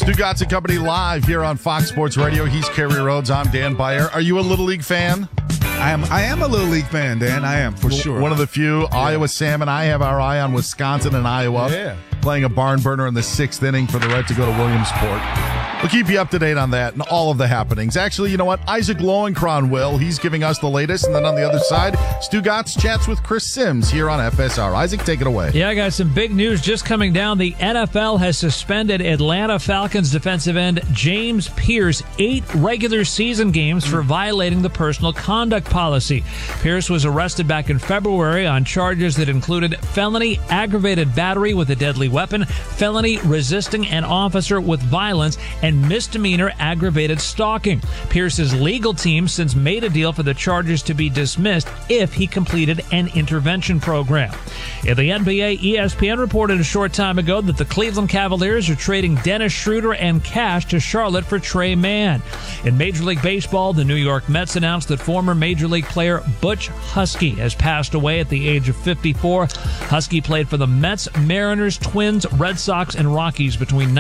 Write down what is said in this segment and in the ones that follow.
Stugotz and Company live here on Fox Sports Radio. He's Kerry Rhodes. I'm Dan Beyer. Are you a Little League fan? I am a Little League fan, Dan. I am, for sure. One of the few. Yeah. Iowa Sam and I have our eye on Wisconsin and Iowa. Yeah. Playing a barn burner in the 6th inning for the right to go to Williamsport. We'll keep you up to date on that and all of the happenings. Actually, you know what? Isaac Lowenkron will. He's giving us the latest. And then on the other side, Stugotz chats with Chris Sims here on FSR. Isaac, take it away. Yeah, I got some big news just coming down. The NFL has suspended Atlanta Falcons defensive end James Pierce 8 regular season games for violating the personal conduct policy. Pierce was arrested back in February on charges that included felony aggravated battery with a deadly weapon, felony resisting an officer with violence, and misdemeanor aggravated stalking. Pierce's legal team since made a deal for the charges to be dismissed if he completed an intervention program. In the NBA, ESPN reported a short time ago that the Cleveland Cavaliers are trading Dennis Schroeder and cash to Charlotte for Trey Mann. In Major League Baseball, the New York Mets announced that former Major League player Butch Husky has passed away at the age of 54. Husky played for the Mets, Mariners, Twins, Red Sox, and Rockies between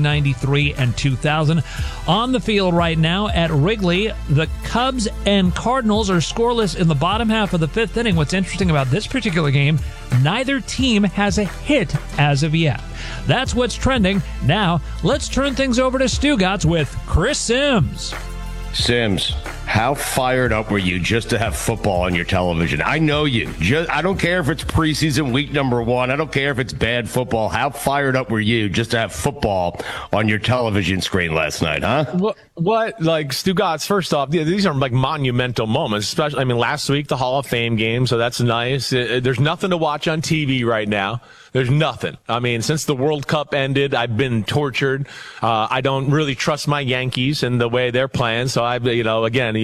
1993 and 2000. On the field right now at Wrigley, the Cubs and Cardinals are scoreless in the bottom half of the 5th inning. What's interesting about this particular game, neither team has a hit as of yet. That's what's trending. Now, let's turn things over to Stugotz with Chris Sims. Sims, how fired up were you just to have football on your television? I know you. I don't care if it's preseason week number 1. I don't care if it's bad football. How fired up were you just to have football on your television screen last night, huh? What? Like, Stugotz, first off, these are like monumental moments. Especially, I mean, last week, the Hall of Fame game, so that's nice. There's nothing to watch on TV right now. There's nothing. I mean, since the World Cup ended, I've been tortured. I don't really trust my Yankees and the way they're playing. So again,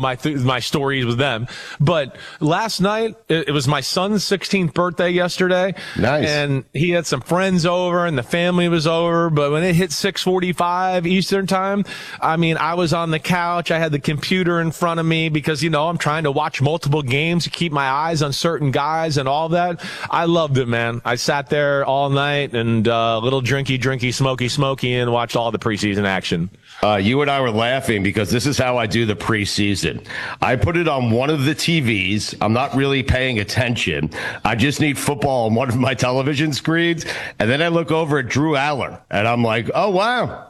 my stories with them. But last night, it was my son's 16th birthday yesterday. Nice. And he had some friends over and the family was over. But when it hit 6:45 Eastern time, I mean, I was on the couch. I had the computer in front of me because, I'm trying to watch multiple games to keep my eyes on certain guys and all that. I loved it, man. I sat there all night and little drinky, smoky, and watched all the preseason action. You and I were laughing because this is how I do the preseason. I put it on one of the TVs. I'm not really paying attention. I just need football on one of my television screens. And then I look over at Drew Aller and I'm like, oh, wow.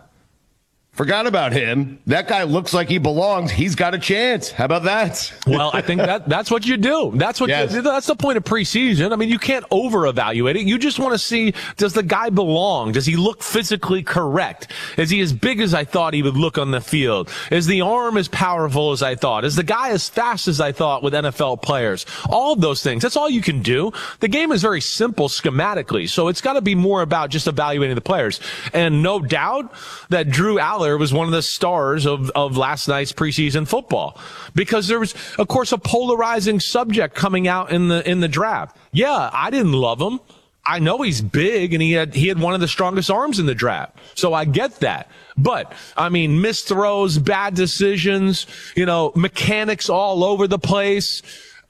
Forgot about him. That guy looks like he belongs. He's got a chance. How about that? Well, I think that's what you do. That's the point of preseason. I mean, you can't over-evaluate it. You just want to see, does the guy belong? Does he look physically correct? Is he as big as I thought he would look on the field? Is the arm as powerful as I thought? Is the guy as fast as I thought with NFL players? All of those things. That's all you can do. The game is very simple schematically, so it's got to be more about just evaluating the players. And no doubt that Drew Aller was one of the stars of last night's preseason football because there was, of course, a polarizing subject coming out in the draft. Yeah, I didn't love him. I know he's big and he had one of the strongest arms in the draft. So I get that. But, I mean, missed throws, bad decisions, mechanics all over the place.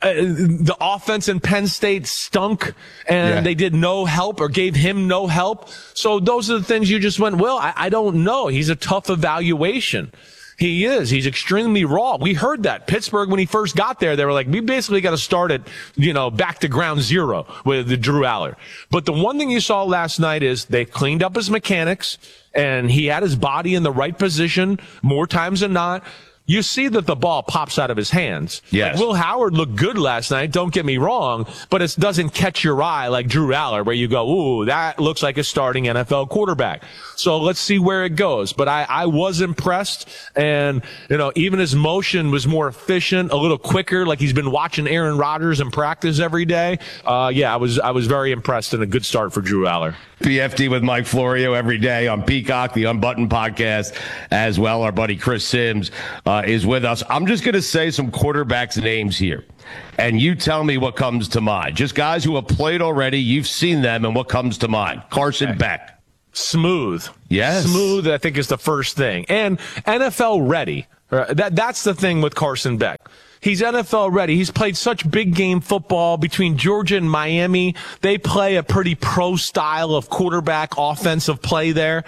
The offense in Penn State stunk and they did no help or gave him no help. So those are the things you just went, well, I don't know. He's a tough evaluation. He is. He's extremely raw. We heard that. Pittsburgh, when he first got there, they were like, we basically got to start at, back to ground zero with the Drew Aller. But the one thing you saw last night is they cleaned up his mechanics and he had his body in the right position more times than not. You see that the ball pops out of his hands. Yes. Like Will Howard looked good last night, don't get me wrong, but it doesn't catch your eye like Drew Aller, where you go, ooh, that looks like a starting NFL quarterback. So let's see where it goes. But I was impressed, and, even his motion was more efficient, a little quicker, like he's been watching Aaron Rodgers in practice every day. I was very impressed, and a good start for Drew Aller. PFT with Mike Florio every day on Peacock, the Unbuttoned podcast as well. Our buddy Chris Sims is with us. I'm just going to say some quarterbacks' names here, and you tell me what comes to mind. Just guys who have played already. You've seen them, and what comes to mind. Carson Beck. Smooth. Yes. Smooth, I think, is the first thing. And NFL ready. That's the thing with Carson Beck. He's NFL ready. He's played such big game football between Georgia and Miami. They play a pretty pro style of quarterback offensive play there.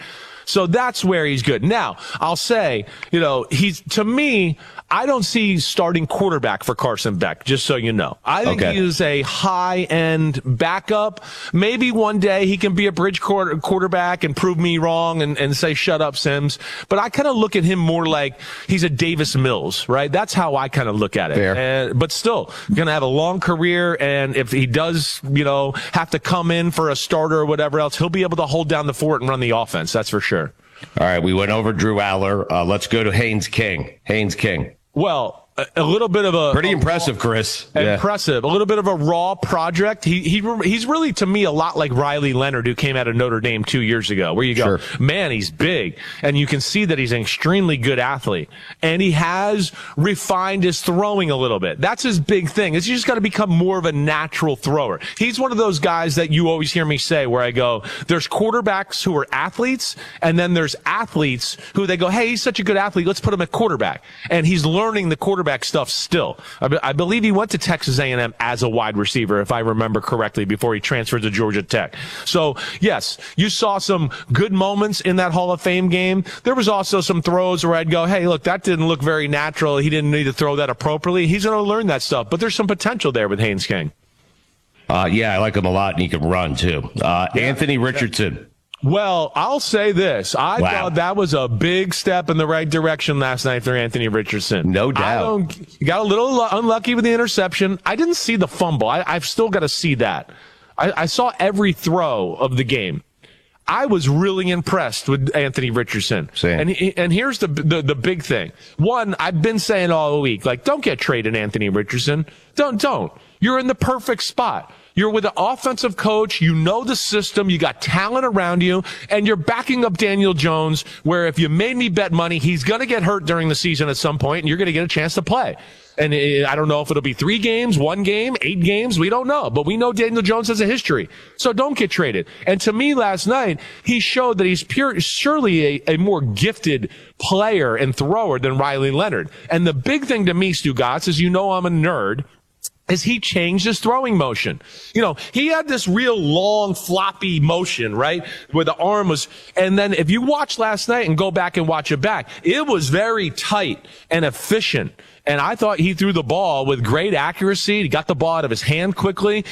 So that's where he's good. Now, I'll say, to me, I don't see starting quarterback for Carson Beck, just so you know. I think he is a high-end backup. Maybe one day he can be a bridge quarterback and prove me wrong and say, shut up, Sims. But I kind of look at him more like he's a Davis Mills, right? That's how I kind of look at it. But still, going to have a long career, and if he does, have to come in for a starter or whatever else, he'll be able to hold down the fort and run the offense. That's for sure. All right, we went over Drew Aller. Let's go to Haynes King. Haynes King. Well, a little bit of a pretty impressive, Chris. Impressive. A little bit of a raw project. He's really, to me, a lot like Riley Leonard, who came out of Notre Dame 2 years ago, where you go, man, he's big, and you can see that he's an extremely good athlete, and he has refined his throwing a little bit. That's his big thing. Is you just got to become more of a natural thrower. He's one of those guys that you always hear me say, where I go, there's quarterbacks who are athletes, and then there's athletes who they go, hey, he's such a good athlete, let's put him at quarterback, and he's learning the quarterback stuff still. I believe he went to Texas A&M as a wide receiver, if I remember correctly, before he transferred to Georgia Tech. So, yes, you saw some good moments in that Hall of Fame game. There was also some throws where I'd go, hey, look, that didn't look very natural. He didn't need to throw that appropriately. He's going to learn that stuff. But there's some potential there with Haynes King. I like him a lot, and he can run, too. Anthony Richardson. Well, I'll say this. I thought that was a big step in the right direction last night for Anthony Richardson. No doubt. He got a little unlucky with the interception. I didn't see the fumble. I've still got to see that. I saw every throw of the game. I was really impressed with Anthony Richardson. Same. And here's the big thing. One, I've been saying all week, don't get traded Anthony Richardson. Don't. You're in the perfect spot. You're with an offensive coach. You know the system. You got talent around you, and you're backing up Daniel Jones, where if you made me bet money, he's going to get hurt during the season at some point, and you're going to get a chance to play. And I don't know if it'll be 3 games, 1 game, 8 games. We don't know. But we know Daniel Jones has a history. So don't get traded. And to me last night, he showed that he's surely a more gifted player and thrower than Riley Leonard. And the big thing to me, Stugotz, is I'm a nerd, is he changed his throwing motion. He had this real long, floppy motion, right? Where the arm was, and then if you watch last night and go back and watch it back, it was very tight and efficient. And I thought he threw the ball with great accuracy. He got the ball out of his hand quickly.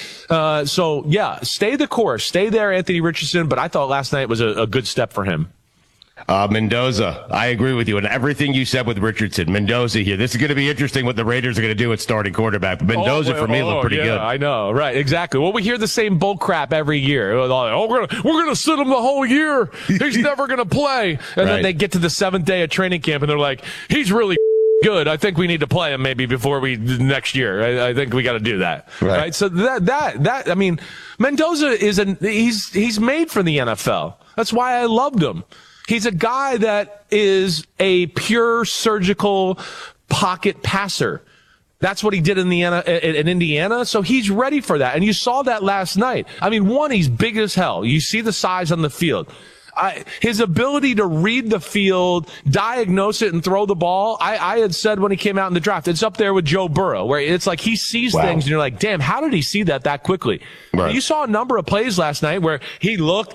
Stay the course. Stay there, Anthony Richardson. But I thought last night was a good step for him. Mendoza, I agree with you and everything you said with Richardson. Mendoza here. This is going to be interesting what the Raiders are going to do at starting quarterback. But Mendoza, for me, looked pretty good. I know. Right. Exactly. Well, we hear the same bull crap every year. We're going to sit him the whole year. He's never going to play. And then they get to the 7th day of training camp and they're like, he's really good. I think we need to play him maybe before next year. I think we got to do that. Right. So I mean, Mendoza he's made for the NFL. That's why I loved him. He's a guy that is a pure surgical pocket passer. That's what he did in Indiana. So he's ready for that. And you saw that last night. I mean, he's big as hell. You see the size on the field. His ability to read the field, diagnose it, and throw the ball, I had said when he came out in the draft, it's up there with Joe Burrow, where it's like he sees things and you're like, damn, how did he see that quickly? Right. You saw a number of plays last night where he looked,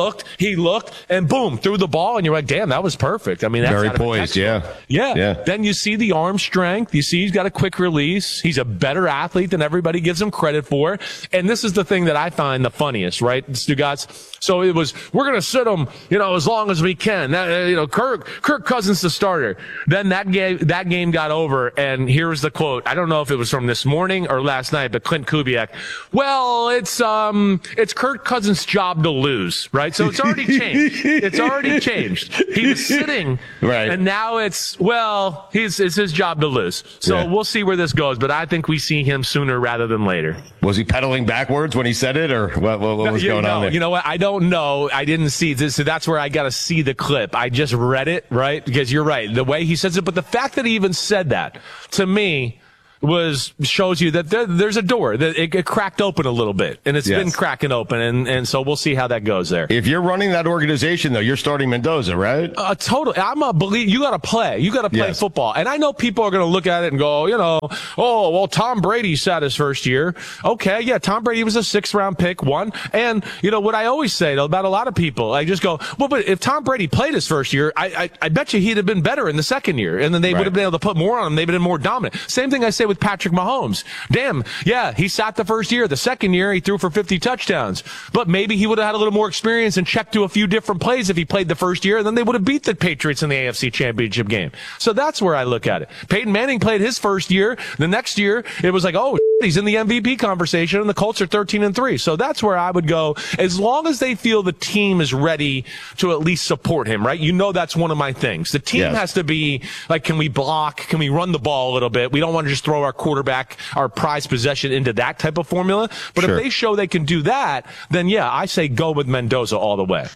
and boom, threw the ball, and you're like, damn, that was perfect. I mean, that's very poised, yeah. Then you see the arm strength. You see he's got a quick release. He's a better athlete than everybody gives him credit for. And this is the thing that I find the funniest, right, Stugotz? So we're going to sit him, as long as we can. Kirk Cousins the starter. Then that game got over, and here's the quote. I don't know if it was from this morning or last night, but Clint Kubiak. Well, it's Kirk Cousins' job to lose, right? So it's already changed. He was sitting, right, and now it's his job to lose. So we'll see where this goes, but I think we see him sooner rather than later. Was he pedaling backwards when he said it, or what was going on there? You know what? I don't know. I didn't see this. So that's where I got to see the clip. I just read it, right? Because you're right. The way he says it, but the fact that he even said that, to me, shows you that there's a door that it cracked open a little bit, and it's been cracking open, and so we'll see how that goes there. If you're running that organization, though, you're starting Mendoza, right? Totally. You got to play. You got to play football. And I know people are going to look at it and go, oh, well, Tom Brady sat his first year. Okay, yeah, Tom Brady was a 6th-round pick, one. And, what I always say about a lot of people, I just go, well, but if Tom Brady played his first year, I bet you he'd have been better in the second year. And then they would have been able to put more on him. They'd been more dominant. Same thing I say with Patrick Mahomes. Damn, yeah, he sat the first year. The second year, he threw for 50 touchdowns. But maybe he would have had a little more experience and checked to a few different plays if he played the first year, and then they would have beat the Patriots in the AFC Championship game. So that's where I look at it. Peyton Manning played his first year. The next year, it was like, oh, he's in the MVP conversation, and the Colts are 13-3. So that's where I would go. As long as they feel the team is ready to at least support him, right? That's one of my things. The team has to be like, can we block? Can we run the ball a little bit? We don't want to just throw our quarterback, our prized possession into that type of formula. But if they show they can do that, then I say go with Mendoza all the way.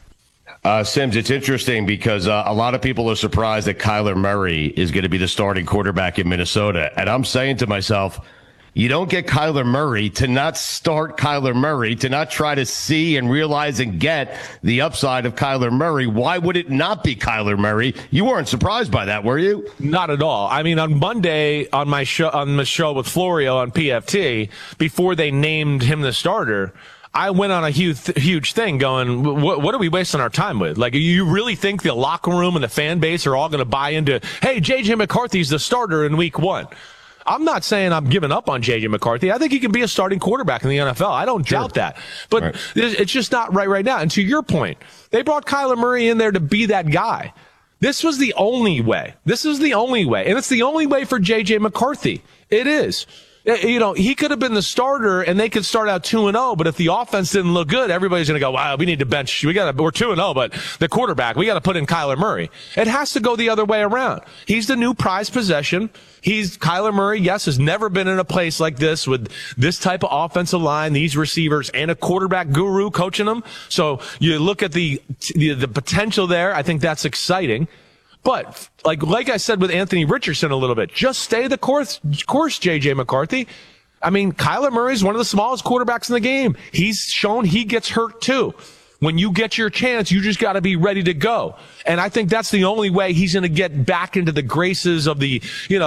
Sims, it's interesting because a lot of people are surprised that Kyler Murray is going to be the starting quarterback in Minnesota. And I'm saying to myself, you don't get Kyler Murray to not start Kyler Murray, to not try to see and realize and get the upside of Kyler Murray. Why would it not be Kyler Murray? You weren't surprised by that, were you? Not at all. I mean, on Monday on the show with Florio on PFT, before they named him the starter, I went on a huge thing going, what are we wasting our time with? Like, you really think the locker room and the fan base are all going to buy into, hey, J.J. McCarthy's the starter in week 1? I'm not saying I'm giving up on J.J. McCarthy. I think he can be a starting quarterback in the NFL. I don't doubt that. But it's just not right now. And to your point, they brought Kyler Murray in there to be that guy. This was the only way. This is the only way. And it's the only way for J.J. McCarthy. It is. He could have been the starter and they could start out 2-0, but if the offense didn't look good, everybody's going to go, wow, we need to bench. We're 2-0, but the quarterback, we got to put in Kyler Murray. It has to go the other way around. He's the new prized possession. Kyler Murray, has never been in a place like this with this type of offensive line, these receivers, and a quarterback guru coaching them. So you look at the potential there. I think that's exciting. But like I said with Anthony Richardson a little bit, just stay the course, J.J. McCarthy. I mean, Kyler Murray is one of the smallest quarterbacks in the game. He's shown he gets hurt too. When you get your chance, you just got to be ready to go. And I think that's the only way he's going to get back into the graces of the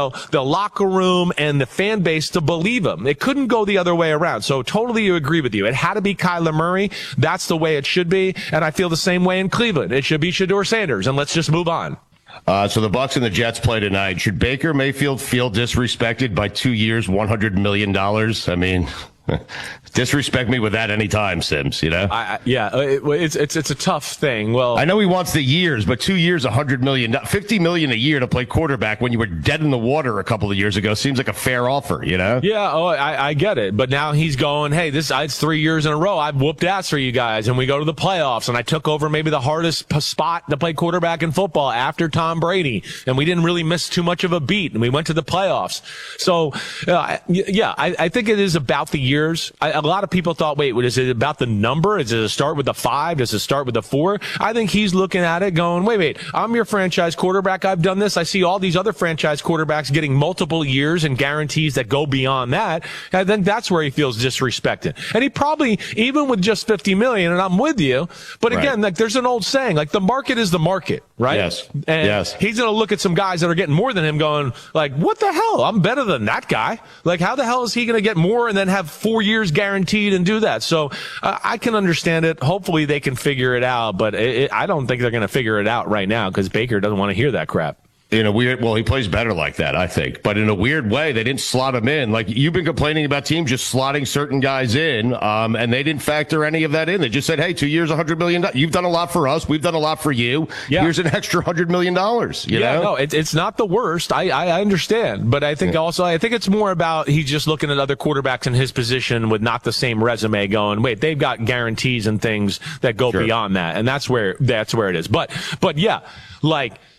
locker room and the fan base to believe him. It couldn't go the other way around. So totally agree with you. It had to be Kyler Murray. That's the way it should be. And I feel the same way in Cleveland. It should be Shedeur Sanders. And let's just move on. So the Bucs and the Jets play tonight. Should Baker Mayfield feel disrespected by 2 years, $100 million? I mean, disrespect me with that anytime, Sims, it's a tough thing. Well, I know he wants the years, but 2 years, $100 million, $50 million a year to play quarterback when you were dead in the water a couple of years ago seems like a fair offer, Yeah, I get it. But now he's going, hey, it's 3 years in a row. I've whooped ass for you guys, and we go to the playoffs, and I took over maybe the hardest spot to play quarterback in football after Tom Brady, and we didn't really miss too much of a beat, and we went to the playoffs. So, I think it is about the years. A lot of people thought, wait, is it about the number? Does it start with the 5? Does it start with the 4? I think he's looking at it going, wait, I'm your franchise quarterback. I've done this. I see all these other franchise quarterbacks getting multiple years and guarantees that go beyond that. I think that's where he feels disrespected. And he probably, even with just $50 million, and I'm with you, but again, there's an old saying, the market is the market, right? Yes. And he's going to look at some guys that are getting more than him going, what the hell? I'm better than that guy. How the hell is he going to get more and then have 4 years guaranteed and do that? So I can understand it. Hopefully they can figure it out, but I don't think they're going to figure it out right now because Baker doesn't want to hear that crap. In a weird, he plays better like that, I think. But in a weird way, they didn't slot him in. You've been complaining about teams just slotting certain guys in, and they didn't factor any of that in. They just said, hey, 2 years, $100 million. You've done a lot for us. We've done a lot for you. Yeah. Here's an extra $100 million. You know? No, it's not the worst. I understand. But I think I think it's more about he's just looking at other quarterbacks in his position with not the same resume going, wait, they've got guarantees and things that go beyond that. And that's where it is. But yeah,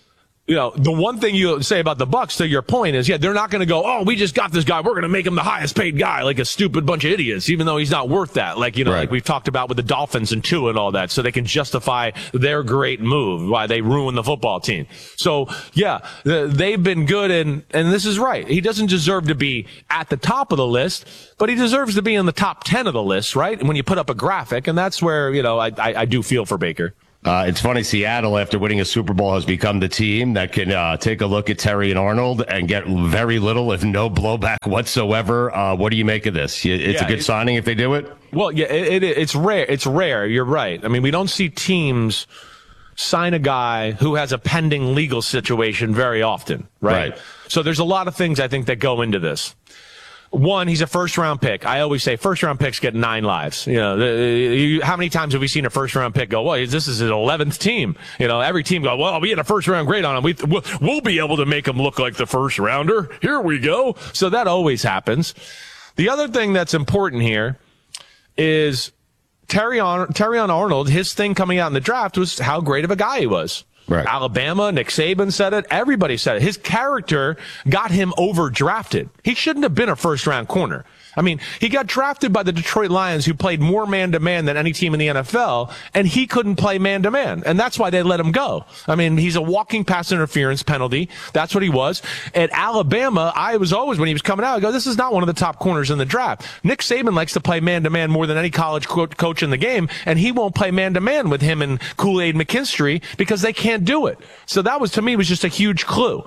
the one thing you say about the Bucs, to your point, is, they're not going to go, oh, we just got this guy, we're going to make him the highest paid guy, like a stupid bunch of idiots, even though he's not worth that. Like, like we've talked about with the Dolphins and Tua and all that, so they can justify their great move, why they ruined the football team. So, they've been good, and this is right. He doesn't deserve to be at the top of the list, but he deserves to be in the top 10 of the list, right? And when you put up a graphic, and that's where, I do feel for Baker. It's funny, Seattle, after winning a Super Bowl, has become the team that can take a look at Terrion Arnold and get very little, if no blowback whatsoever. What do you make of this? It's a good signing if they do it? Well, it's rare. It's rare. You're right. I mean, we don't see teams sign a guy who has a pending legal situation very often, right? So there's a lot of things I think that go into this. One, he's a first-round pick. I always say first-round picks get 9 lives. How many times have we seen a first-round pick go, well, this is his 11th team? Every team go, well, we had a first-round grade on him. We'll be able to make him look like the first-rounder. Here we go. So that always happens. The other thing that's important here is Terrion Arnold, his thing coming out in the draft was how great of a guy he was. Right. Alabama, Nick Saban said it. Everybody said it. His character got him overdrafted. He shouldn't have been a first-round corner. I mean, he got drafted by the Detroit Lions, who played more man-to-man than any team in the NFL, and he couldn't play man-to-man, and that's why they let him go. I mean, he's a walking pass interference penalty. That's what he was. At Alabama, I was always, when he was coming out, I go, this is not one of the top corners in the draft. Nick Saban likes to play man-to-man more than any college coach in the game, and he won't play man-to-man with him and Kool-Aid McKinstry because they can't do it. So that was, to me, was just a huge clue.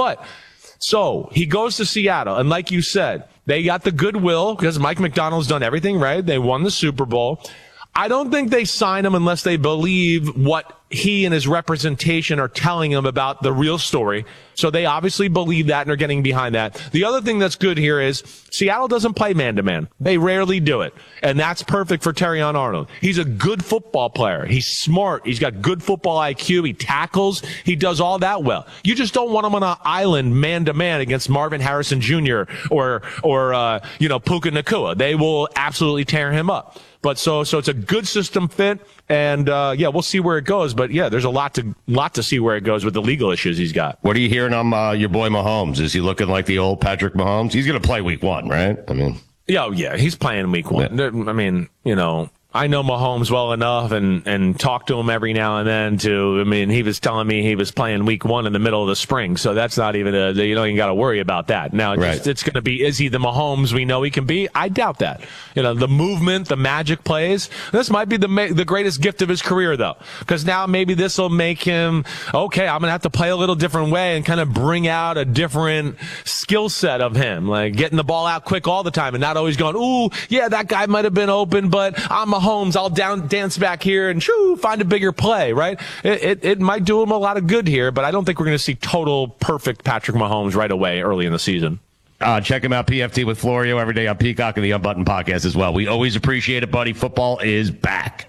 So he goes to Seattle, and like you said, they got the goodwill because Mike McDonald's done everything right. They won the Super Bowl. I don't think they sign him unless they believe what he and his representation are telling him about the real story. So they obviously believe that and are getting behind that. The other thing that's good here is Seattle doesn't play man-to-man. They rarely do it. And that's perfect for Terrion Arnold. He's a good football player. He's smart. He's got good football IQ. He tackles. He does all that well. You just don't want him on an island man-to-man against Marvin Harrison Jr. or Puka Nacua. They will absolutely tear him up. But so it's a good system fit, and we'll see where it goes. But there's a lot to see where it goes with the legal issues he's got. What are you hearing on your boy Mahomes? Is he looking like the old Patrick Mahomes? He's going to play Week 1, right? I mean, he's playing Week 1. Yeah. I mean, I know Mahomes well enough and talk to him every now and then he was telling me he was playing Week 1 in the middle of the spring. So that's not even you don't even got to worry about that. Now it's going to be, is he the Mahomes we know he can be? I doubt that. The movement, the magic plays, this might be the greatest gift of his career though. Because now maybe this will make him, okay, I'm going to have to play a little different way and kind of bring out a different skill set of him. Like getting the ball out quick all the time and not always going, ooh, yeah, that guy might have been open, but I'm Mahomes, I'll dance back here and find a bigger play, right? It might do him a lot of good here, but I don't think we're going to see total perfect Patrick Mahomes right away early in the season. Check him out, PFT with Florio, every day on Peacock and the Unbuttoned podcast as well. We always appreciate it, buddy. Football is back.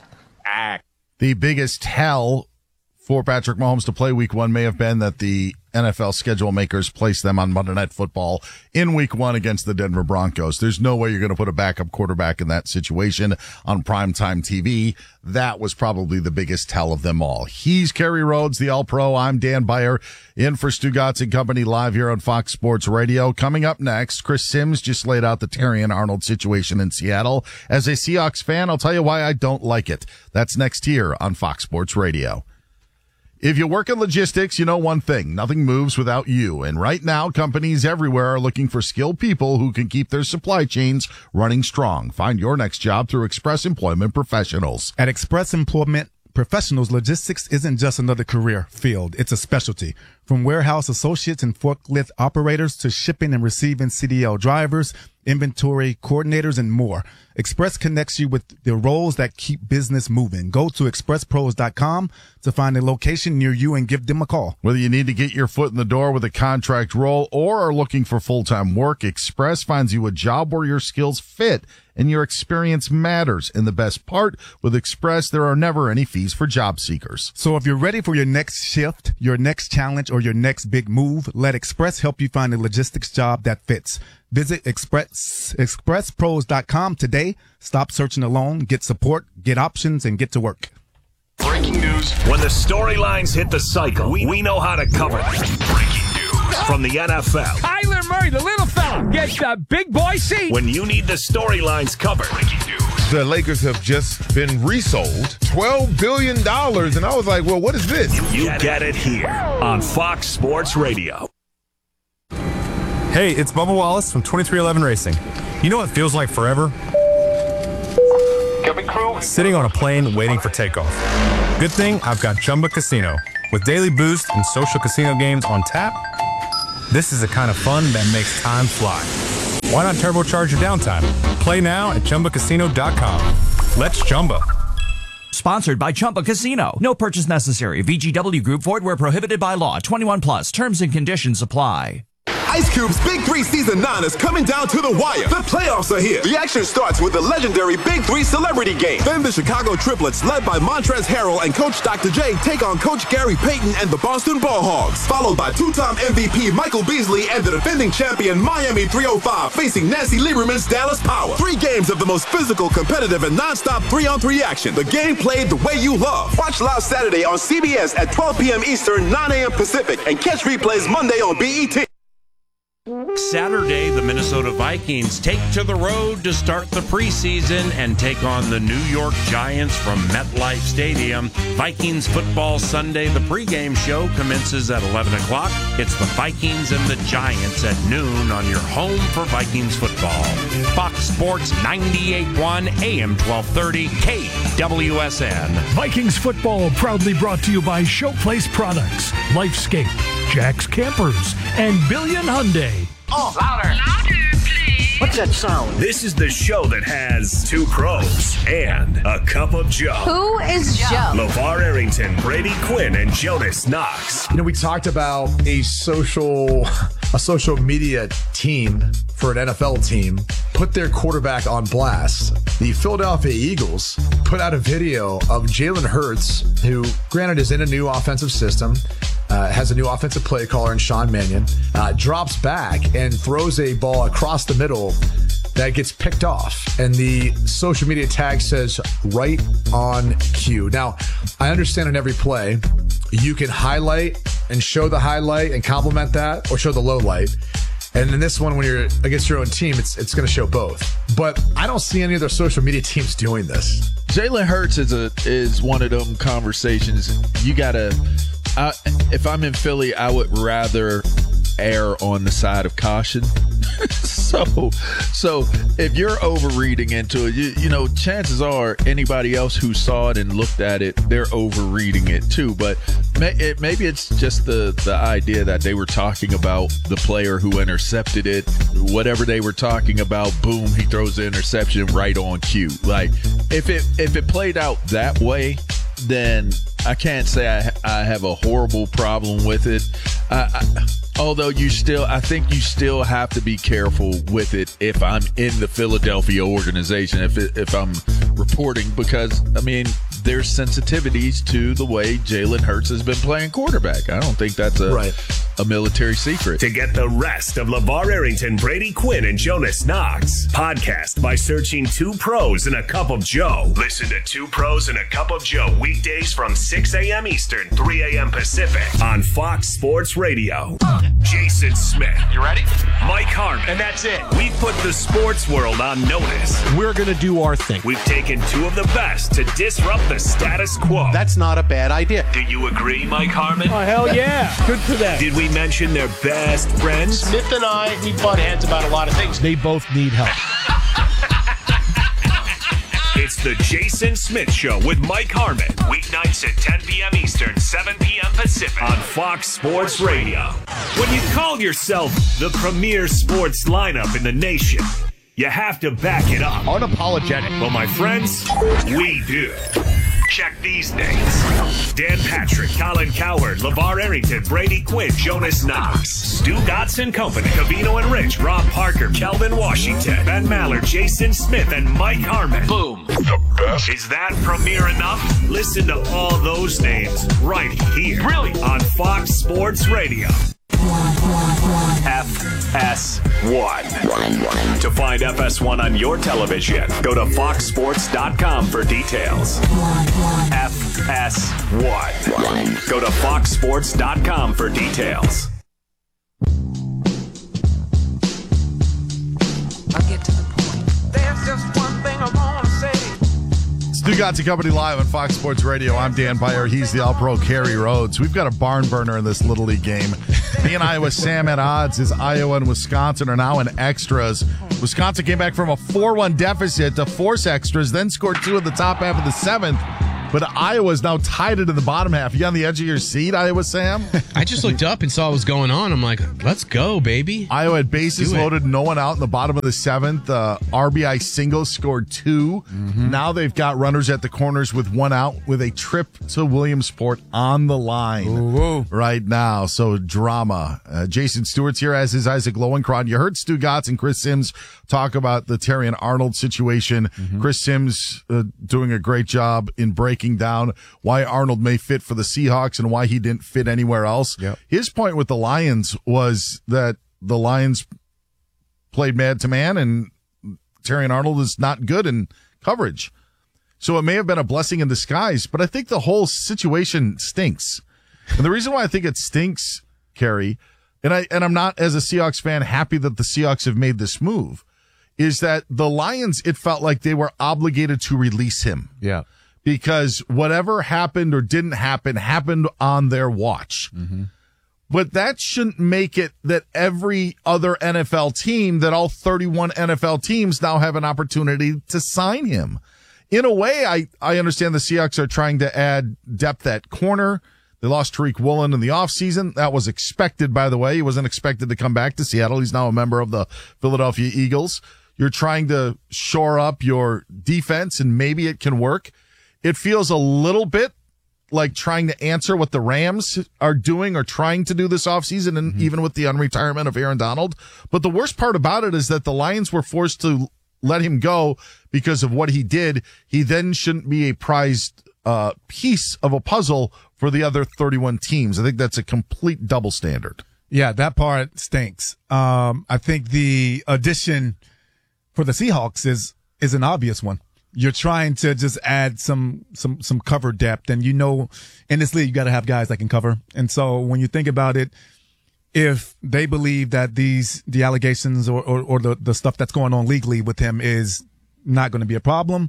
The biggest tell for Patrick Mahomes to play Week 1 may have been that the NFL schedule makers placed them on Monday Night Football in Week 1 against the Denver Broncos. There's no way you're going to put a backup quarterback in that situation on primetime TV. That was probably the biggest tell of them all. He's Kerry Rhodes, the All-Pro. I'm Dan Beyer, in for Stugotz and Company live here on Fox Sports Radio. Coming up next, Chris Sims just laid out the Terrion Arnold situation in Seattle. As a Seahawks fan, I'll tell you why I don't like it. That's next here on Fox Sports Radio. If you work in logistics, you know one thing. Nothing moves without you. And right now, companies everywhere are looking for skilled people who can keep their supply chains running strong. Find your next job through Express Employment Professionals. At Express Employment Professionals, logistics isn't just another career field. It's a specialty. From warehouse associates and forklift operators to shipping and receiving CDL drivers, inventory coordinators, and more. Express connects you with the roles that keep business moving. Go to expresspros.com to find a location near you and give them a call. Whether you need to get your foot in the door with a contract role or are looking for full-time work, Express finds you a job where your skills fit and your experience matters. And the best part, with Express, there are never any fees for job seekers. So if you're ready for your next shift, your next challenge, or your next big move, let Express help you find a logistics job that fits. Visit expresspros.com today. Stop searching alone. Get support, get options, and get to work. Breaking news. When the storylines hit the cycle, we know how to cover them. Breaking news from the NFL. Kyler Murray, the little fella, gets the big boy seat. When you need the storylines covered. Breaking news. The Lakers have just been resold $12 billion. And I was like, well, what is this? You get it here on Fox Sports Radio. Hey, it's Bubba Wallace from 2311 Racing. You know what feels like forever? Sitting on a plane waiting for takeoff. Good thing I've got Chumba Casino. With daily boost and social casino games on tap, this is the kind of fun that makes time fly. Why not turbocharge your downtime? Play now at ChumbaCasino.com. Let's Chumba. Sponsored by Chumba Casino. No purchase necessary. VGW Group. Void where prohibited by law. 21 plus. Terms and conditions apply. Ice Cube's Big 3 Season 9 is coming down to the wire. The playoffs are here. The action starts with the legendary Big 3 Celebrity Game. Then the Chicago Triplets, led by Montrezl Harrell and Coach Dr. J, take on Coach Gary Payton and the Boston Ball Hogs. Followed by two-time MVP Michael Beasley and the defending champion Miami 305 facing Nancy Lieberman's Dallas Power. 3 games of the most physical, competitive, and non-stop 3-on-3 action. The game played the way you love. Watch live Saturday on CBS at 12 p.m. Eastern, 9 a.m. Pacific, and catch replays Monday on BET. Saturday, the Minnesota Vikings take to the road to start the preseason and take on the New York Giants from MetLife Stadium. Vikings Football Sunday, the pregame show commences at 11 o'clock. It's the Vikings and the Giants at noon on your home for Vikings football. Fox Sports 98.1 AM 1230 KWSN. Vikings football proudly brought to you by Showplace Products, Lifescape, Jack's Campers, and Billion Hyundai. Oh, louder. Louder, please. What's that sound? This is the show that has 2 pros and a cup of Joe. Who is Joe? LeVar Arrington, Brady Quinn, and Jonas Knox. You know, we talked about a social media team for an NFL team put their quarterback on blast. The Philadelphia Eagles put out a video of Jalen Hurts, who, granted, is in a new offensive system, has a new offensive play caller in Sean Mannion, drops back and throws a ball across the middle that gets picked off. And the social media tag says, right on cue. Now, I understand in every play, you can highlight and show the highlight and compliment that, or show the low light. And in this one, when you're against your own team, it's going to show both. But I don't see any other social media teams doing this. Jalen Hurts is one of them conversations. You got to... if I'm in Philly, I would rather err on the side of caution. So if you're overreading into it, you know, chances are anybody else who saw it and looked at it, they're overreading it too. But maybe it's just the idea that they were talking about the player who intercepted it. Whatever they were talking about, boom, he throws the interception right on cue. Like if it played out that way, then I can't say I have a horrible problem with it. Although I think you still have to be careful with it if I'm in the Philadelphia organization, if I'm reporting, because, I mean, there's sensitivities to the way Jalen Hurts has been playing quarterback. I don't think that's a military secret. To get the rest of LeVar Arrington, Brady Quinn, and Jonas Knox, podcast by searching 2 Pros and a Cup of Joe. Listen to 2 Pros and a Cup of Joe weekdays from 6 a.m. Eastern, 3 a.m. Pacific on Fox Sports Radio. Jason Smith. You ready? Mike Harmon. And that's it. We've put the sports world on notice. We're going to do our thing. We've taken 2 of the best to disrupt the status quo. That's not a bad idea. Do you agree, Mike Harmon? Oh, hell yeah. Good for them. Did we mention their best friends? Smith and I, we butt heads about a lot of things. They both need help. It's the Jason Smith Show with Mike Harmon. Weeknights at 10 p.m. Eastern, 7 p.m. Pacific on Fox Sports Radio. When you call yourself the premier sports lineup in the nation, you have to back it up. Unapologetic. Well, my friends, we do. Check these names: Dan Patrick, Colin Cowherd, LeVar Arrington, Brady Quinn, Jonas Knox, Stu Gotts & Company, Covino and Rich, Rob Parker, Kelvin Washington, Ben Maller, Jason Smith, and Mike Harmon. Boom. The best. Is that premier enough? Listen to all those names right here. Really? On Fox Sports Radio. FS1. To find FS1 on your television, go to foxsports.com for details. FS1. Go to foxsports.com for details. I'll get to the point. There's just one thing I want to say. Stu Gatz and Company live on Fox Sports Radio. I'm Dan Beyer. He's the All-Pro Kerry Rhodes. We've got a barn burner in this Little League game. Me and Iowa Sam at odds as Iowa and Wisconsin are now in extras. Wisconsin came back from a 4-1 deficit to force extras, then scored 2 in the top half of the 7th. But Iowa's now tied it in the bottom half. You on the edge of your seat, Iowa Sam? I just looked up and saw what was going on. I'm like, let's go, baby. Iowa had bases loaded, no one out in the bottom of the 7th. RBI singles scored 2. Mm-hmm. Now they've got runners at the corners with 1 out with a trip to Williamsport on the line right now. So drama. Jason Stewart's here, as is Isaac Lowenkron. You heard Stu Gatz and Chris Sims talk about the Terrion Arnold situation. Mm-hmm. Chris Sims doing a great job in breaking down why Arnold may fit for the Seahawks and why he didn't fit anywhere else. Yep. His point with the Lions was that the Lions played man to man and Terrion Arnold is not good in coverage. So it may have been a blessing in disguise, but I think the whole situation stinks. And the reason why I think it stinks, Kerry, and I'm not, as a Seahawks fan, happy that the Seahawks have made this move, is that the Lions, it felt like they were obligated to release him. Yeah. Because whatever happened or didn't happen happened on their watch. Mm-hmm. But that shouldn't make it that every other NFL team, that all 31 NFL teams now have an opportunity to sign him. In a way, I understand the Seahawks are trying to add depth at corner. They lost Tariq Woolen in the offseason. That was expected, by the way. He wasn't expected to come back to Seattle. He's now a member of the Philadelphia Eagles. You're trying to shore up your defense, and maybe it can work. It feels a little bit like trying to answer what the Rams are doing or trying to do this offseason, and even with the unretirement of Aaron Donald. But the worst part about it is that the Lions were forced to let him go because of what he did. He then shouldn't be a prized piece of a puzzle for the other 31 teams. I think that's a complete double standard. Yeah, that part stinks. I think the addition for the Seahawks is an obvious one. You're trying to just add some cover depth, and in this league you got to have guys that can cover. And so when you think about it, if they believe that the allegations or the stuff that's going on legally with him is not going to be a problem,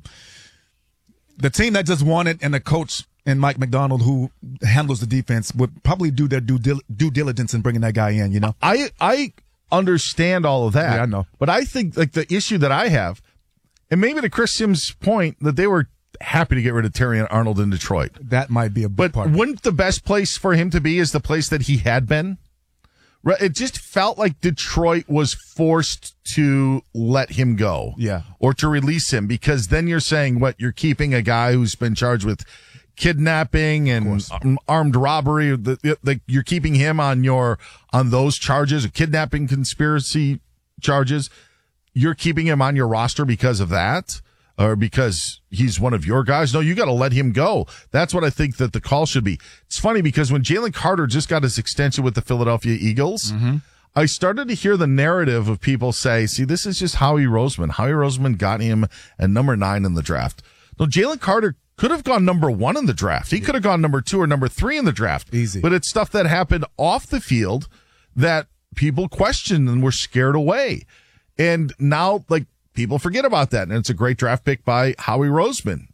the team that just won it and the coach and Mike McDonald, who handles the defense, would probably do their due diligence in bringing that guy in. I understand all of that. Yeah, I know, but I think like the issue that I have. And maybe to Chris Sims' point that they were happy to get rid of Terrion Arnold in Detroit. That might be a big part. But wouldn't the best place for him to be is the place that he had been? It just felt like Detroit was forced to let him go. Yeah. Or to release him, because then you're saying, you're keeping a guy who's been charged with kidnapping and armed robbery. You're keeping him on those charges, or kidnapping conspiracy charges. You're keeping him on your roster because of that, or because he's one of your guys? No, you got to let him go. That's what I think that the call should be. It's funny because when Jalen Carter just got his extension with the Philadelphia Eagles, I started to hear the narrative of people say, see, this is just Howie Roseman. Howie Roseman got him at number 9 in the draft. No, Jalen Carter could have gone number 1 in the draft. He could have gone number 2 or number 3 in the draft. Easy. But it's stuff that happened off the field that people questioned and were scared away. And now, people forget about that. And it's a great draft pick by Howie Roseman.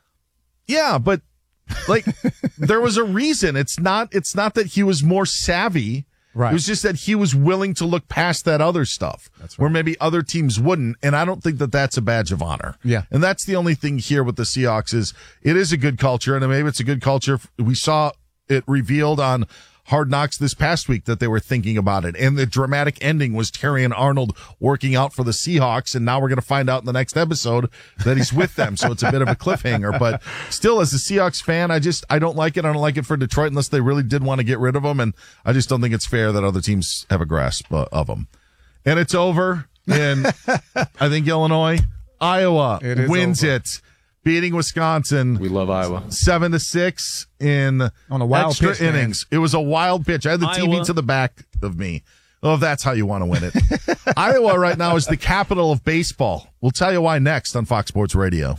Yeah, but, there was a reason. It's not that he was more savvy. Right. It was just that he was willing to look past that other stuff. That's right. Where maybe other teams wouldn't. And I don't think that that's a badge of honor. Yeah. And that's the only thing here with the Seahawks is it is a good culture. And maybe it's a good culture. We saw it revealed on Hard Knocks this past week that they were thinking about it. And the dramatic ending was Terrion Arnold working out for the Seahawks. And now we're going to find out in the next episode that he's with them. So it's a bit of a cliffhanger. But still, as a Seahawks fan, I don't like it. I don't like it for Detroit unless they really did want to get rid of him. And I just don't think it's fair that other teams have a grasp of him. And it's over. And I think Illinois, Iowa wins it. beating Wisconsin. We love Iowa. 7-6 in on a wild extra pitch, man. innings. It was a wild pitch. I had the TV to the back of me. Oh, that's how you want to win it. Iowa right now is the capital of baseball. We'll tell you why next on Fox Sports Radio.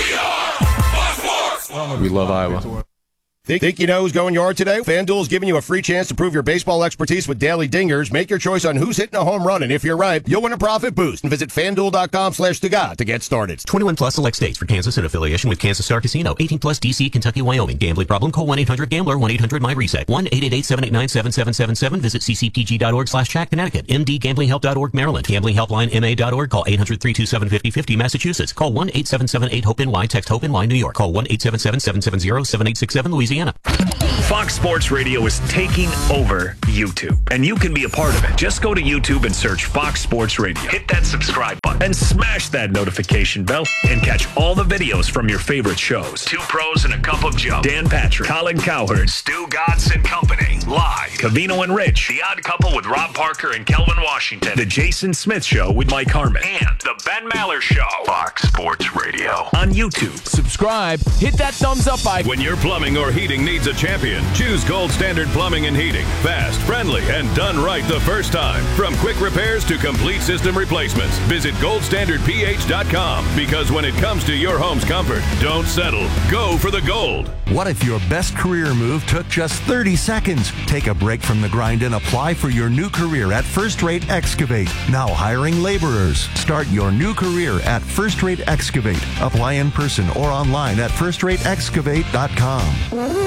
We love Iowa. Think you know who's going yard today? FanDuel is giving you a free chance to prove your baseball expertise with daily dingers. Make your choice on who's hitting a home run, and if you're right, you'll win a profit boost. And visit FanDuel.com/Tuga to get started. 21 plus select states. For Kansas in affiliation with Kansas Star Casino. 18 plus DC, Kentucky, Wyoming. Gambling problem? Call 1-800-GAMBLER. 1-800-MyReset. 1-888-789-7777. Visit ccpg.org/chat. Connecticut. mdgamblinghelp.org, Maryland. Gamblinghelplinema.org. Call 800-327-5050, Massachusetts. Call 1-877-8-HOPE-NY. Text HOPE-NY, New York. Call 1-877-770-7867, Louisiana. Fox Sports Radio is taking over YouTube, and you can be a part of it. Just go to YouTube and search Fox Sports Radio. Hit that subscribe button and smash that notification bell and catch all the videos from your favorite shows. Two Pros and a Cup of Joe. Dan Patrick, Colin Cowherd, Stu Gatz and Company. Live. Covino and Rich. The Odd Couple with Rob Parker and Kelvin Washington. The Jason Smith Show with Mike Harmon. And The Ben Maller Show. Fox Sports Radio. On YouTube. Subscribe. Hit that thumbs up icon. When your plumbing or heating needs a champion, choose Gold Standard Plumbing and Heating. Fast, friendly, and done right the first time. From quick repairs to complete system replacements, visit goldstandardph.com, because when it comes to your home's comfort, don't settle. Go for the gold. What if your best career move took just 30 seconds? Take a break from the grind and apply for your new career at First Rate Excavate. Now hiring laborers. Start your new career at First Rate Excavate. Apply in person or online at firstrateexcavate.com.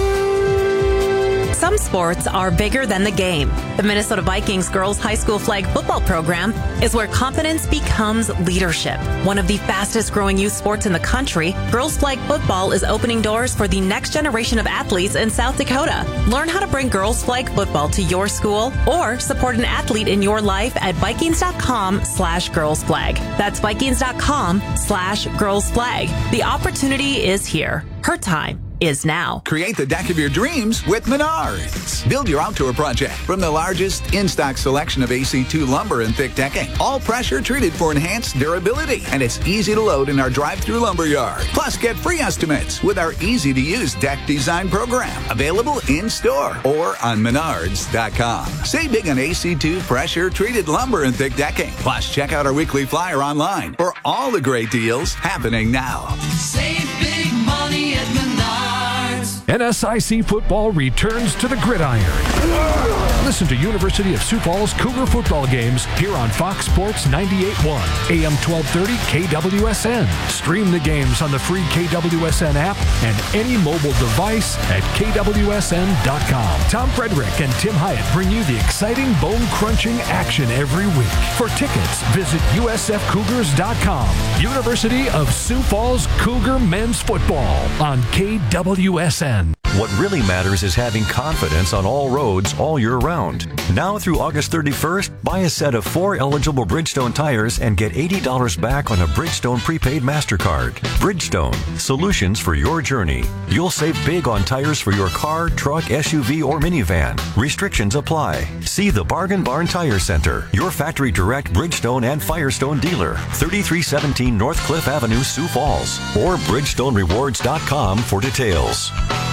Some sports are bigger than the game. The Minnesota Vikings girls high school flag football program is where confidence becomes leadership. One of the fastest growing youth sports in the country, girls flag football is opening doors for the next generation of athletes in South Dakota. Learn how to bring girls flag football to your school or support an athlete in your life at Vikings.com/girlsflag. That's Vikings.com/girlsflag. The opportunity is here. Her time is now. Create the deck of your dreams with Menards. Build your outdoor project from the largest in-stock selection of AC2 lumber and thick decking. All pressure treated for enhanced durability. And it's easy to load in our drive-through lumber yard. Plus, get free estimates with our easy-to-use deck design program. Available in-store or on Menards.com. Save big on AC2 pressure treated lumber and thick decking. Plus, check out our weekly flyer online for all the great deals happening now. Save big money at Menards. NSIC football returns to the gridiron. Listen to University of Sioux Falls Cougar football games here on Fox Sports 98.1, AM 1230 KWSN. Stream the games on the free KWSN app and any mobile device at KWSN.com. Tom Frederick and Tim Hyatt bring you the exciting bone-crunching action every week. For tickets, visit USFCougars.com. University of Sioux Falls Cougar men's football on KWSN. What really matters is having confidence on all roads all year round. Now through August 31st, buy a set of 4 eligible Bridgestone tires and get $80 back on a Bridgestone prepaid MasterCard. Bridgestone, solutions for your journey. You'll save big on tires for your car, truck, SUV, or minivan. Restrictions apply. See the Bargain Barn Tire Center, your factory direct Bridgestone and Firestone dealer, 3317 North Cliff Avenue, Sioux Falls, or BridgestoneRewards.com for details.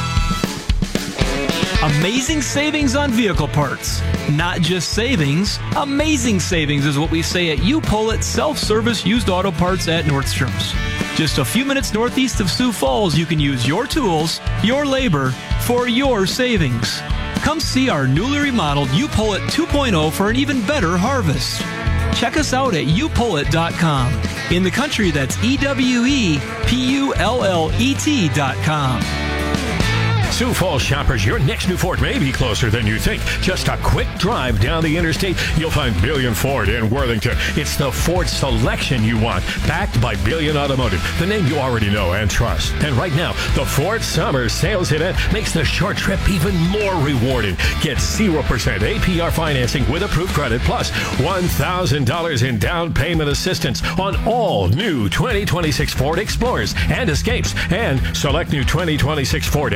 Amazing savings on vehicle parts. Not just savings, amazing savings is what we say at U-Pull self-service used auto parts at Nordstrom's. Just a few minutes northeast of Sioux Falls, you can use your tools, your labor, for your savings. Come see our newly remodeled U-Pull 2.0 for an even better harvest. Check us out at youpullit.com. In the country, that's EWEPULLET.com. Sioux Falls shoppers, your next new Ford may be closer than you think. Just a quick drive down the interstate, you'll find Billion Ford in Worthington. It's the Ford selection you want, backed by Billion Automotive, the name you already know and trust. And right now, the Ford Summer Sales Event makes the short trip even more rewarding. Get 0% APR financing with approved credit, plus $1,000 in down payment assistance on all new 2026 Ford Explorers and Escapes, and select new 2026 Ford F-150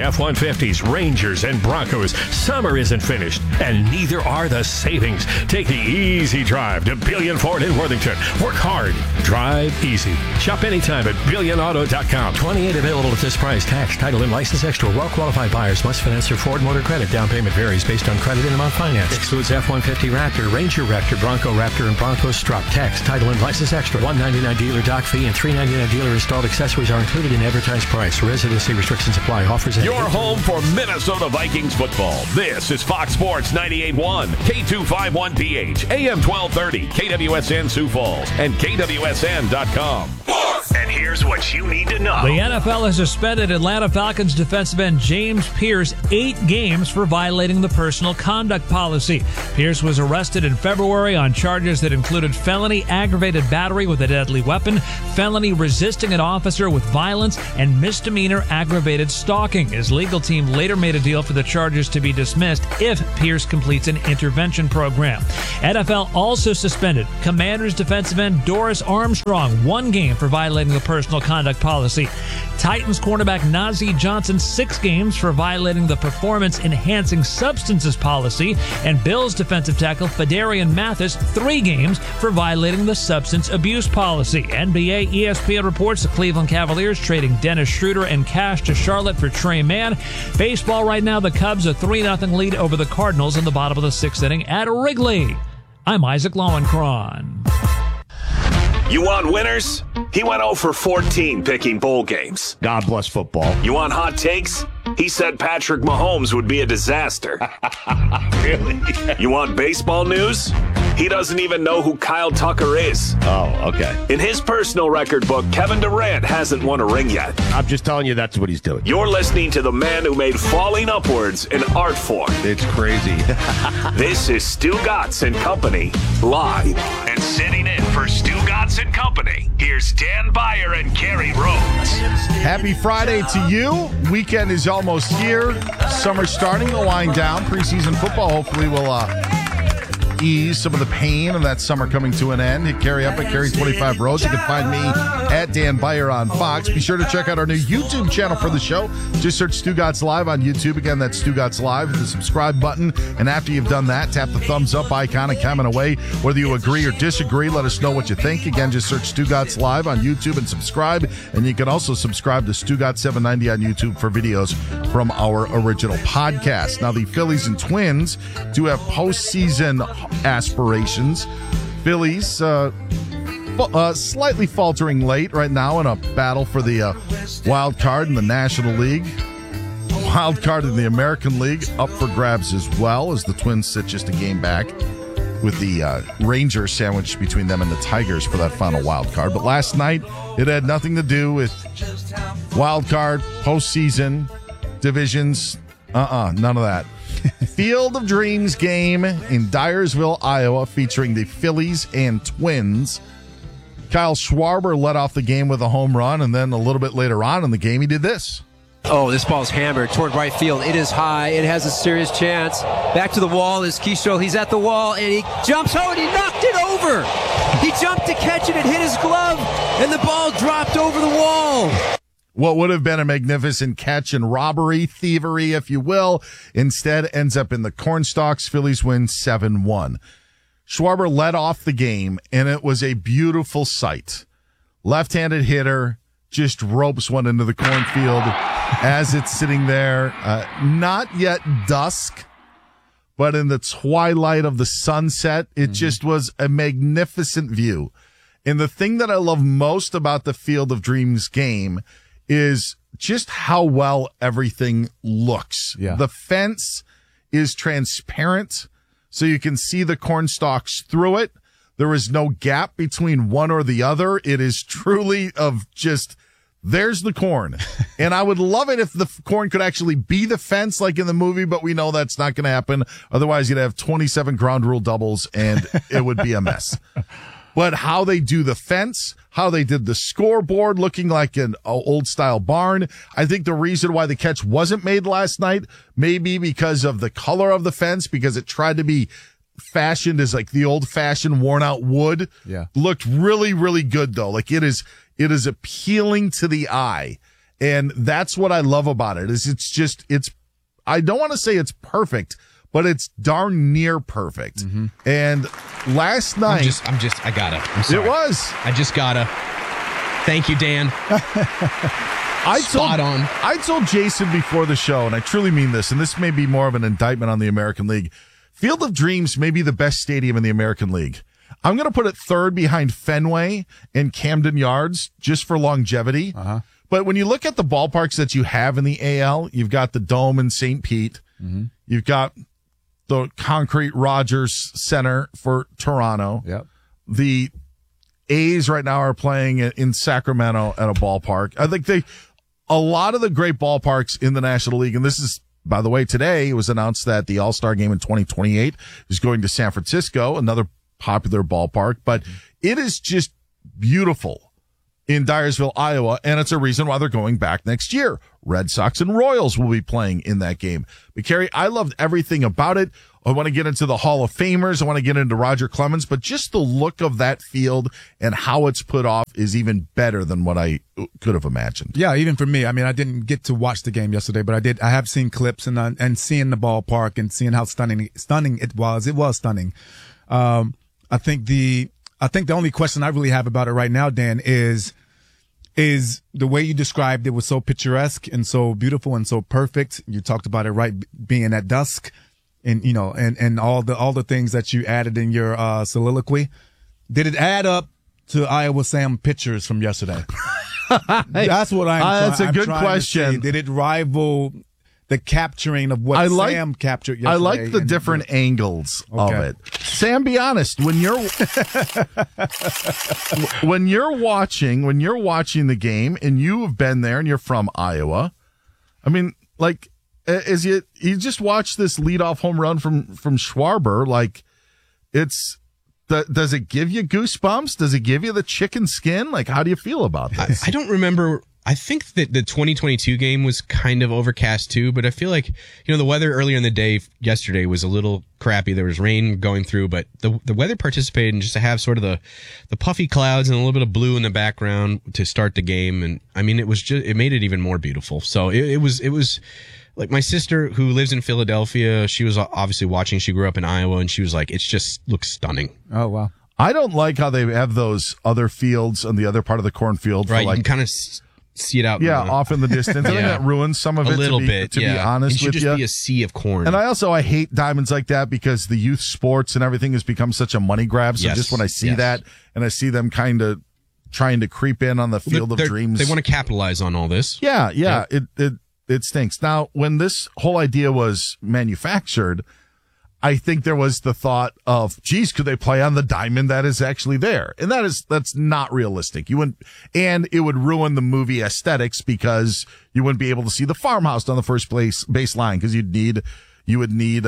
F-150s, Rangers, and Broncos. Summer isn't finished, and neither are the savings. Take the easy drive to Billion Ford in Worthington. Work hard. Drive easy. Shop anytime at BillionAuto.com. 28 available at this price. Tax, title, and license extra. Well-qualified buyers must finance their Ford Motor Credit. Down payment varies based on credit and amount financed. Excludes F-150 Raptor, Ranger Raptor, Bronco Raptor, and Bronco Strut. Tax, title, and license extra. $199 dealer dock fee and $399 dealer installed accessories are included in advertised price. Residency restrictions apply. Offers at Your home for Minnesota Vikings football. This is Fox Sports 98.1, K251PH, AM 1230, KWSN Sioux Falls, and KWSN.com. And here's what you need to know. The NFL has suspended Atlanta Falcons defensive end James Pierce 8 games for violating the personal conduct policy. Pierce was arrested in February on charges that included felony aggravated battery with a deadly weapon, felony resisting an officer with violence, and misdemeanor aggravated stalking. His legal team later made a deal for the charges to be dismissed if Pierce completes an intervention program. NFL also suspended Commanders defensive end Doris Armstrong 1 game for violating the personal conduct policy. Titans cornerback Najee Johnson 6 games for violating the performance-enhancing substances policy, and Bills defensive tackle Fedarian Mathis 3 games for violating the substance abuse policy. NBA ESPN reports the Cleveland Cavaliers trading Dennis Schroeder and cash to Charlotte for Trey Mann. Baseball right now, the Cubs a 3-0 lead over the Cardinals in the bottom of the 6th inning at Wrigley. I'm Isaac Lowenkron. You want winners? He went 0 for 14 picking bowl games. God bless football. You want hot takes? He said Patrick Mahomes would be a disaster. Really? You want baseball news? He doesn't even know who Kyle Tucker is. Oh, okay. In his personal record book, Kevin Durant hasn't won a ring yet. I'm just telling you that's what he's doing. You're listening to the man who made falling upwards an art form. It's crazy. This is Stu Gatz and Company, live. And sitting in for Stu Gatz and Company, here's Dan Beyer and Kerry Rhodes. Happy Friday to you. Weekend is almost here. Summer's starting to wind down. Preseason football hopefully will ease some of the pain of that summer coming to an end. Hit Kerry up at Kerry25 Rhodes. You can find me at Dan Beyer on Fox. Be sure to check out our new YouTube channel for the show. Just search Stu Gatz Live on YouTube. Again, that's Stu Gatz Live with the subscribe button. And after you've done that, tap the thumbs up icon and comment away. Whether you agree or disagree, let us know what you think. Again, just search Stu Gatz Live on YouTube and subscribe. And you can also subscribe to Stu Gatz 790 on YouTube for videos from our original podcast. Now, the Phillies and Twins do have postseason aspirations. Phillies slightly faltering late right now in a battle for the wild card in the National League. Wild card in the American League up for grabs as well, as the Twins sit just a game back with the Rangers sandwiched between them and the Tigers for that final wild card. But last night, it had nothing to do with wild card, postseason, divisions. None of that. Field of Dreams game in Dyersville, Iowa, featuring the Phillies and Twins. Kyle Schwarber led off the game with a home run, and then a little bit later on in the game, he did this. Oh, this ball's hammered toward right field. It is high. It has a serious chance. Back to the wall is Keyshaw. He's at the wall, and he jumps. Oh, and he knocked it over. He jumped to catch it. It hit his glove, and the ball dropped over the wall. What would have been a magnificent catch and robbery, thievery, if you will, instead ends up in the Cornstalks. Phillies win 7-1. Schwarber led off the game, and it was a beautiful sight. Left-handed hitter just ropes one into the cornfield as it's sitting there. Not yet dusk, but in the twilight of the sunset, it just was a magnificent view. And the thing that I love most about the Field of Dreams game is just how well everything looks. Yeah. The fence is transparent, so you can see the corn stalks through it. There is no gap between one or the other. It is truly of just, there's the corn. And I would love it if the corn could actually be the fence like in the movie, but we know that's not going to happen. Otherwise, you'd have 27 ground rule doubles, and it would be a mess. But how they do the fence, how they did the scoreboard looking like an old style barn. I think the reason why the catch wasn't made last night may be because of the color of the fence, because it tried to be fashioned as like the old fashioned worn out wood. Yeah. Looked really, really good though. Like it is appealing to the eye. And that's what I love about it is it's I don't want to say it's perfect, but it's darn near perfect. And last night, I gotta. I'm sorry. It was. I just gotta. Thank you, Dan. Spot on. I told Jason before the show, and I truly mean this, and this may be more of an indictment on the American League. Field of Dreams may be the best stadium in the American League. I'm going to put it third behind Fenway and Camden Yards just for longevity. But when you look at the ballparks that you have in the AL, you've got the Dome in St. Pete. You've got the concrete Rogers Center for Toronto. The A's right now are playing in Sacramento at a ballpark. I think a lot of the great ballparks in the National League, and this is, by the way, today it was announced that the All-Star game in 2028 is going to San Francisco, another popular ballpark, but it is just beautiful in Dyersville, Iowa, and it's a reason why they're going back next year. Red Sox and Royals will be playing in that game. But Kerry, I loved everything about it. I want to get into the Hall of Famers. I want to get into Roger Clemens, but just the look of that field and how it's put off is even better than what I could have imagined. Yeah, even for me. I mean, I didn't get to watch the game yesterday, but I have seen clips and seeing the ballpark and seeing how stunning it was. It was stunning. I think the only question I really have about it right now, Dan, is the way you described it was so picturesque and so beautiful and so perfect. You talked about it right being at dusk and, you know, and all the things that you added in your soliloquy. Did it add up to Iowa Sam pictures from yesterday? That's what that's a good question. Did it rival the capturing of what Sam captured yesterday? I like the different angles of it. Sam, be honest. When you're watching the game and you have been there and you're from Iowa, I mean, like, you just watched this leadoff home run from Schwarber. Like, does it give you goosebumps? Does it give you the chicken skin? Like, how do you feel about this? I don't remember. I think that the 2022 game was kind of overcast too, but I feel like, you know, the weather earlier in the day yesterday was a little crappy. There was rain going through, but the weather participated in just to have sort of the puffy clouds and a little bit of blue in the background to start the game. And I mean, it made it even more beautiful. So it was like my sister who lives in Philadelphia. She was obviously watching. She grew up in Iowa and she was like, it just looks stunning. Oh, wow. I don't like how they have those other fields on the other part of the cornfield. Right. For like, you can kind of see it out. Off in the distance. I think that ruins some of it. A little bit, to be honest with you. It should just be a sea of corn. And I hate diamonds like that because the youth sports and everything has become such a money grab. So just when I see that and I see them kind of trying to creep in on the field of dreams. They want to capitalize on all this. Yeah. It stinks. Now, when this whole idea was manufactured, I think there was the thought of, geez, could they play on the diamond that is actually there? And that's not realistic. And it would ruin the movie aesthetics because you wouldn't be able to see the farmhouse on the first baseline because you would need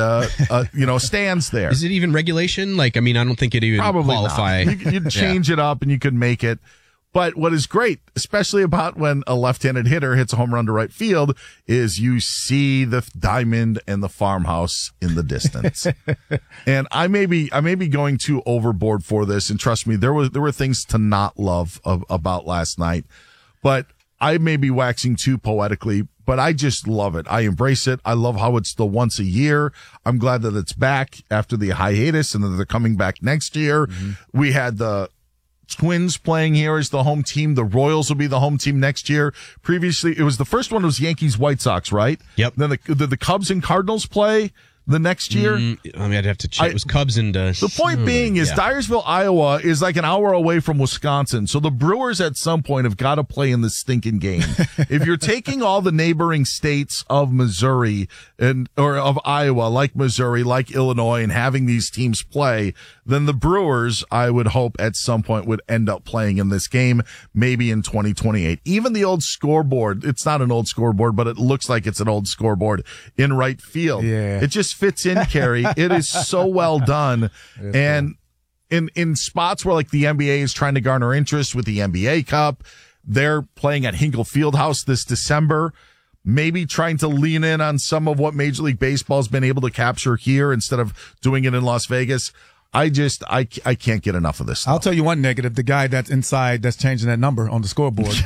stands there. Is it even regulation? Like, I mean, I don't think it even probably qualify. Not. You'd change it up and you could make it. But what is great, especially about when a left-handed hitter hits a home run to right field, is you see the diamond and the farmhouse in the distance. And I may be going too overboard for this. And trust me, there were things to not love about last night, but I may be waxing too poetically, but I just love it. I embrace it. I love how it's the once a year. I'm glad that it's back after the hiatus and that they're coming back next year. We had the Twins playing here as the home team. The Royals will be the home team next year. Previously, it was the first one was Yankees, White Sox, right? Yep. Then the Cubs and Cardinals play the next year. I'd have to check. It was Cubs and the point being is Dyersville, Iowa is like an hour away from Wisconsin. So the Brewers at some point have got to play in this stinking game. If you're taking all the neighboring states of Missouri or of Iowa, like Missouri, like Illinois, and having these teams play, then the Brewers, I would hope at some point would end up playing in this game, maybe in 2028. Even the old scoreboard, it's not an old scoreboard, but it looks like it's an old scoreboard in right field. Yeah. It just fits in, Kerry. It is so well done. And in spots where like the NBA is trying to garner interest with the NBA Cup, they're playing at Hinkle Fieldhouse this December, maybe trying to lean in on some of what Major League Baseball's been able to capture here instead of doing it in Las Vegas. I can't get enough of this stuff. I'll tell you one negative. The guy that's inside that's changing that number on the scoreboard.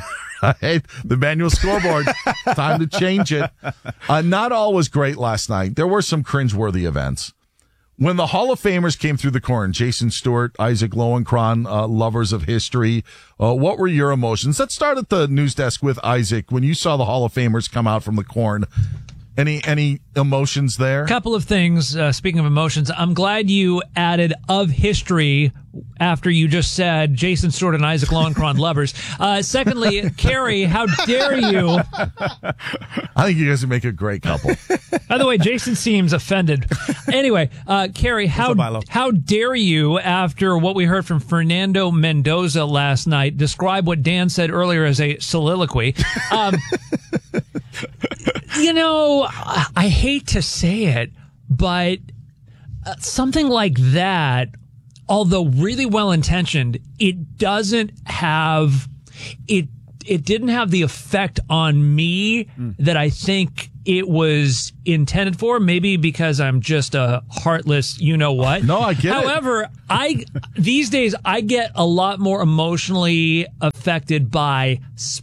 Hey, the manual scoreboard. Time to change it. Not all was great last night. There were some cringeworthy events. When the Hall of Famers came through the corn, Jason Stewart, Isaac Lowenkron, lovers of history, what were your emotions? Let's start at the news desk with Isaac. When you saw the Hall of Famers come out from the corn, any emotions there? Couple of things. Speaking of emotions, I'm glad you added of history after you just said Jason Stewart and Isaac Lowenkron lovers. Secondly, Carrie, how dare you? I think you guys would make a great couple. By the way, Jason seems offended. Anyway, Carrie, how dare you, after what we heard from Fernando Mendoza last night, describe what Dan said earlier as a soliloquy? You know, I hate to say it, but something like that, although really well intentioned, it didn't have the effect on me that I think it was intended for. Maybe because I'm just a heartless, you know what? No, I get it. However, these days I get a lot more emotionally affected by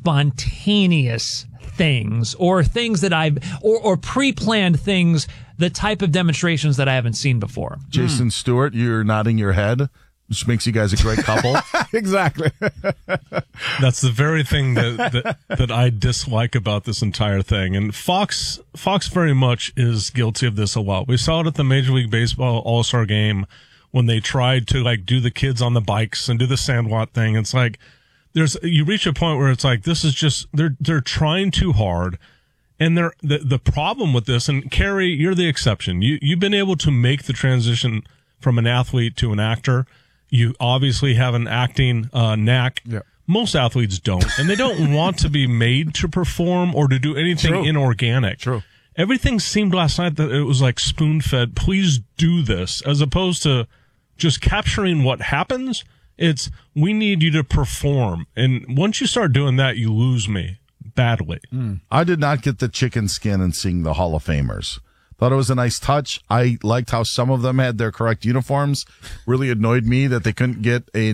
spontaneous things or things that or pre-planned things, the type of demonstrations that I haven't seen before. Jason Stewart, you're nodding your head, which makes you guys a great couple. Exactly. That's the very thing that I dislike about this entire thing. And Fox very much is guilty of this a lot. We saw it at the Major League Baseball All-Star game when they tried to do the kids on the bikes and do the Sandlot thing. It's like, you reach a point where it's like, this is just, they're trying too hard. And the problem with this, and Carrie, you're the exception. You've been able to make the transition from an athlete to an actor. You obviously have an acting knack. Yep. Most athletes don't, and they don't want to be made to perform or to do anything inorganic. True. Everything seemed last night that it was like spoon-fed, please do this, as opposed to just capturing what happens. It's, we need you to perform. And once you start doing that, you lose me badly. I did not get the chicken skin in seeing the Hall of Famers. Thought it was a nice touch. I liked how some of them had their correct uniforms. Really annoyed me that they couldn't get a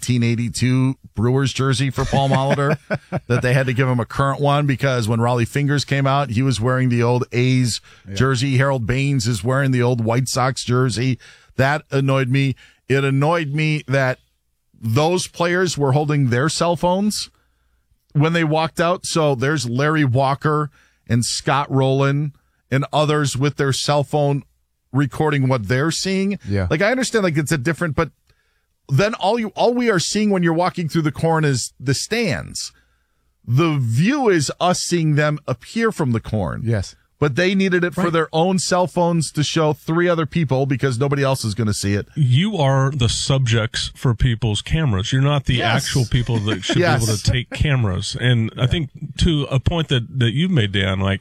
1982 Brewers jersey for Paul Molitor, that they had to give him a current one because when Raleigh Fingers came out, he was wearing the old A's jersey. Harold Baines is wearing the old White Sox jersey. That annoyed me. It annoyed me that those players were holding their cell phones when they walked out. So there's Larry Walker and Scott Rowland and others with their cell phone recording what they're seeing. Yeah. Like, I understand, like, it's a different, but then all we are seeing when you're walking through the corn is the stands. The view is us seeing them appear from the corn. Yes. But they needed it for their own cell phones to show three other people because nobody else is going to see it. You are the subjects for people's cameras. You're not the actual people that should be able to take cameras. And I think to a point that you've made, Dan, like,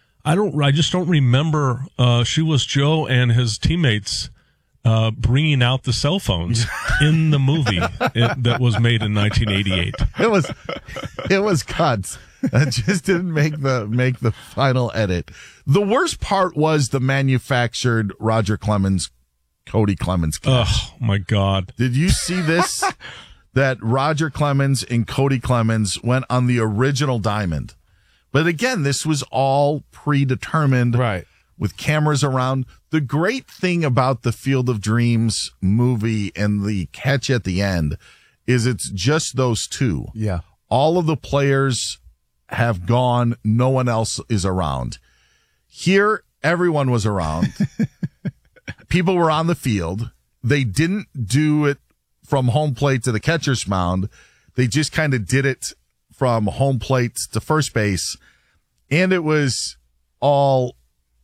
I just don't remember Shoeless Joe and his teammates bringing out the cell phones in the movie that was made in 1988. It was cuts. That just didn't make the final edit. The worst part was the manufactured Roger Clemens, Cody Clemens catch. Oh my God! Did you see this? That Roger Clemens and Cody Clemens went on the original diamond. But again, this was all predetermined, right? With cameras around. The great thing about the Field of Dreams movie and the catch at the end is it's just those two. Yeah. All of the players have gone. No one else is around. Here, everyone was around. People were on the field. They didn't do it from home plate to the catcher's mound. They just kind of did it from home plate to first base. And it was all,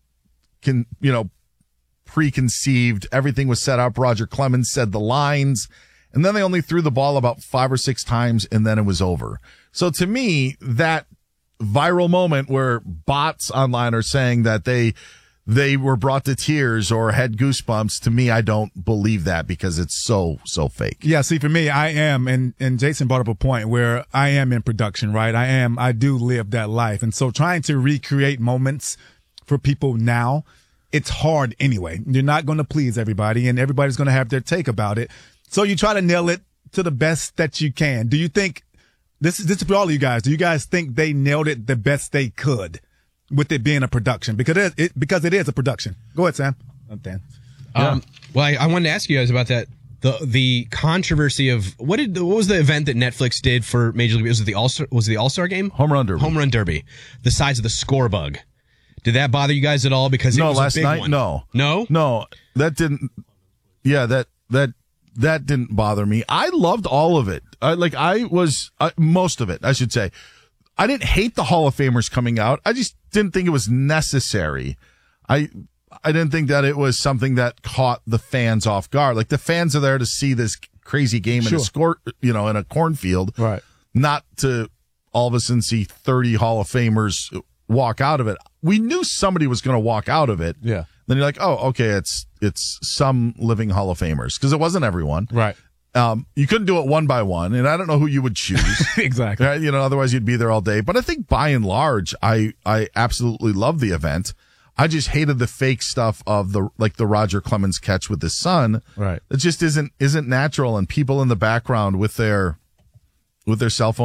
preconceived. Everything was set up. Roger Clemens said the lines, and then they only threw the ball about 5 or 6 times, and then it was over. So to me, that viral moment where bots online are saying that they were brought to tears or had goosebumps, to me, I don't believe that because it's so fake. Yeah, see, for me, I am, and Jason brought up a point where I am in production, right? I do live that life. And so trying to recreate moments for people now, it's hard anyway. You're not going to please everybody, and everybody's going to have their take about it. So you try to nail it to the best that you can. Do you think This is for all of you guys. Do you guys think they nailed it the best they could with it being a production? Because it is a production. Go ahead, Sam. I'm Dan. Well, I wanted to ask you guys about that. The controversy of what was the event that Netflix did for Major League? Was it the All-Star game? Home Run Derby. Home Run Derby. The size of the score bug. Did that bother you guys at all? Because it was last a big night, one. No, that didn't. Yeah, that didn't bother me. I loved all of it. Most of it, I should say. I didn't hate the Hall of Famers coming out. I just didn't think it was necessary. I didn't think that it was something that caught the fans off guard. Like, the fans are there to see this crazy game in a cornfield, right? Not to all of a sudden see 30 Hall of Famers walk out of it. We knew somebody was going to walk out of it. Yeah. Then you're like, oh, okay, it's some living Hall of Famers, because it wasn't everyone. Right. You couldn't do it one by one, and I don't know who you would choose. Exactly. Right? Otherwise you'd be there all day. But I think by and large, I absolutely loved the event. I just hated the fake stuff of the Roger Clemens catch with his son. Right. It just isn't natural, and people in the background with their cell phone